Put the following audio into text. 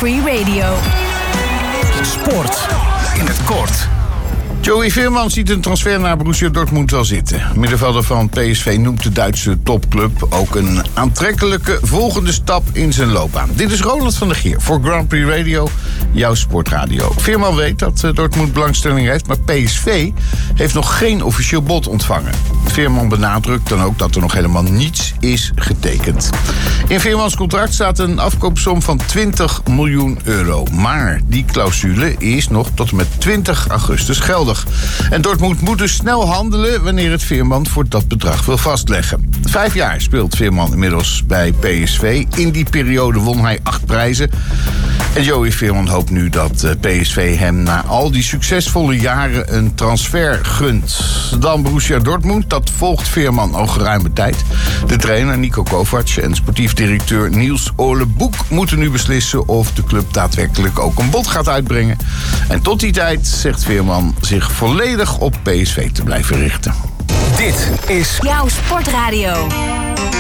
Free Radio. Sport in het kort. Joey Veerman ziet een transfer naar Borussia Dortmund wel zitten. Middenvelder van PSV noemt de Duitse topclub ook een aantrekkelijke volgende stap in zijn loopbaan. Dit is Ronald van der Geer voor Grand Prix Radio, jouw sportradio. Veerman weet dat Dortmund belangstelling heeft, maar PSV heeft nog geen officieel bod ontvangen. Veerman benadrukt dan ook dat er nog helemaal niets is getekend. In Veermans contract staat een afkoopsom van 20 miljoen euro. Maar die clausule is nog tot en met 20 augustus geldig. En Dortmund moet dus snel handelen wanneer het Veerman voor dat bedrag wil vastleggen. 5 jaar speelt Veerman inmiddels bij PSV. In die periode won hij 8 prijzen. En Joey Veerman hoopt nu dat PSV hem na al die succesvolle jaren een transfer gunt. Dan Borussia Dortmund, dat volgt Veerman al geruime tijd. De trainer Niko Kovac en sportief directeur Niels Ole Boek moeten nu beslissen of de club daadwerkelijk ook een bod gaat uitbrengen. En tot die tijd zegt Veerman zich volledig op PSV te blijven richten. Dit is Jouw sportradio.